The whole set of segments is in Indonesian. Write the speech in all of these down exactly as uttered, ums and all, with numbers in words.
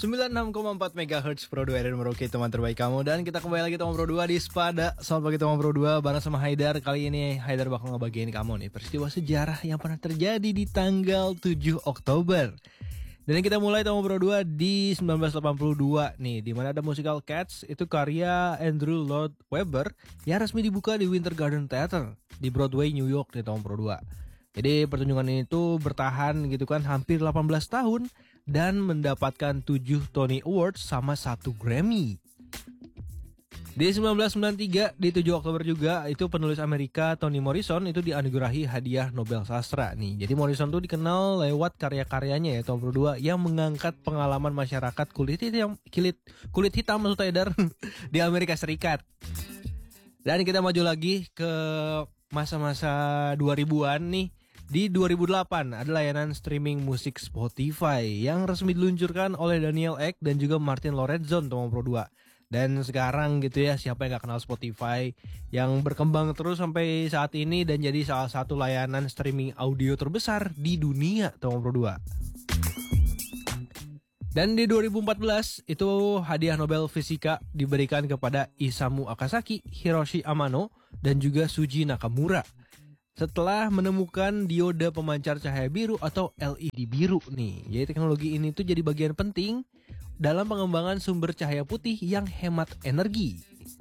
sembilan puluh enam koma empat megahertz Pro dua R R Merauke, teman terbaik kamu. Dan kita kembali lagi teman Pro dua di Spada. Selamat pagi teman Pro dua, bareng sama Haidar. Kali ini Haidar bakal ngebagiin kamu nih peristiwa sejarah yang pernah terjadi di tanggal tujuh Oktober. Dan kita mulai teman Pro dua di sembilan belas delapan puluh dua nih, di mana ada musical Cats, itu karya Andrew Lloyd Webber yang resmi dibuka di Winter Garden Theater di Broadway, New York nih teman Pro dua. Jadi pertunjukan ini tuh bertahan gitu kan hampir delapan belas tahun dan mendapatkan tujuh Tony Awards sama satu Grammy. Di sembilan belas sembilan puluh tiga di tujuh Oktober juga itu penulis Amerika Toni Morrison itu dianugerahi hadiah Nobel Sastra nih. Jadi Morrison tuh dikenal lewat karya-karyanya ya Tom Berdua yang mengangkat pengalaman masyarakat kulit hitam kulit kulit hitam maksud Haidar di Amerika Serikat. Dan kita maju lagi ke masa-masa dua ribuan nih. Di dua ribu delapan ada layanan streaming musik Spotify yang resmi diluncurkan oleh Daniel Ek dan juga Martin Lorentzon Tom Pro dua. Dan sekarang gitu ya, siapa yang gak kenal Spotify yang berkembang terus sampai saat ini dan jadi salah satu layanan streaming audio terbesar di dunia Tom Pro dua. Dan di dua ribu empat belas itu hadiah Nobel Fisika diberikan kepada Isamu Akasaki, Hiroshi Amano dan juga Suji Nakamura setelah menemukan dioda pemancar cahaya biru atau L E D biru nih. Jadi teknologi ini tuh jadi bagian penting dalam pengembangan sumber cahaya putih yang hemat energi.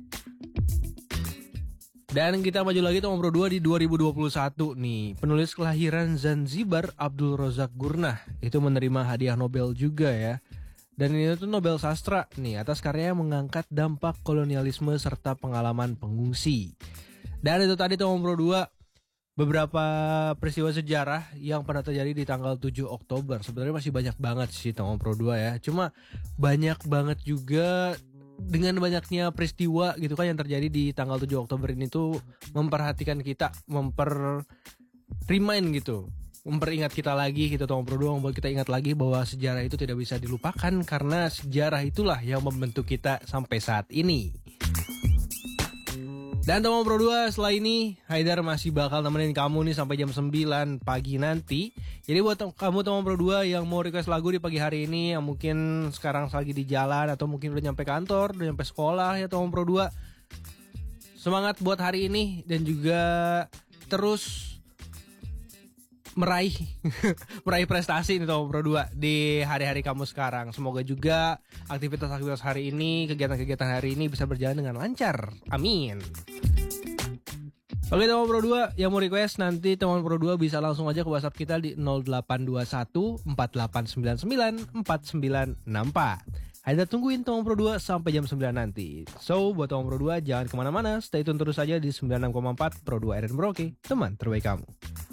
Dan kita maju lagi Tom Pro dua di dua ribu dua puluh satu nih. Penulis kelahiran Zanzibar Abdul Razak Gurnah itu menerima hadiah Nobel juga ya. Dan ini tuh Nobel Sastra nih atas karya yang mengangkat dampak kolonialisme serta pengalaman pengungsi. Dan itu tadi Tom Pro dua beberapa peristiwa sejarah yang pernah terjadi di tanggal tujuh Oktober. Sebenarnya masih banyak banget sih Tom Pro dua ya. Cuma banyak banget juga dengan banyaknya peristiwa gitu kan yang terjadi di tanggal tujuh Oktober ini tuh memperhatikan kita, memper remind gitu, memperingat kita lagi gitu Tom Pro dua, membuat kita ingat lagi bahwa sejarah itu tidak bisa dilupakan karena sejarah itulah yang membentuk kita sampai saat ini. Dan teman Pro dua, setelah ini Haidar masih bakal nemenin kamu nih sampai jam sembilan pagi nanti. Jadi buat kamu teman Pro dua yang mau request lagu di pagi hari ini, yang mungkin sekarang lagi di jalan atau mungkin udah nyampe kantor, udah nyampe sekolah ya teman Pro dua, semangat buat hari ini dan juga terus meraih meraih prestasi nih Tom Pro dua di hari-hari kamu sekarang. Semoga juga aktivitas-aktivitas hari ini, kegiatan-kegiatan hari ini bisa berjalan dengan lancar. Amin. Oke teman Pro dua yang mau request nanti teman Pro dua bisa langsung aja ke WhatsApp kita di nol delapan dua satu empat delapan sembilan sembilan empat sembilan enam empat. Anda tungguin teman Pro dua sampai jam sembilan nanti. So buat teman Pro dua jangan kemana-mana, stay tune terus saja di sembilan puluh enam koma empat Pro dua R R Merauke, teman terbaik kamu.